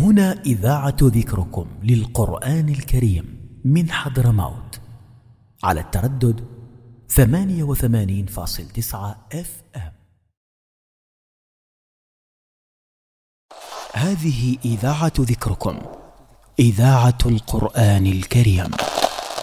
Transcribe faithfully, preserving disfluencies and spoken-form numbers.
هنا إذاعة ذكركم للقرآن الكريم من حضرموت على التردد ثمانية وثمانين فاصل تسعة اف ام. هذه إذاعة ذكركم، إذاعة القرآن الكريم.